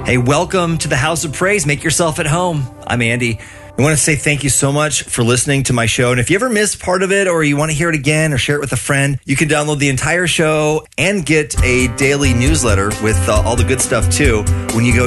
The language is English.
Hey, welcome to the House of Praise. Make yourself at home. I'm Andy. I want to say thank you so much for listening to my show. And if you ever missed part of it or you want to hear it again or share it with a friend, you can download the entire show and get a daily newsletter with all the good stuff too when you go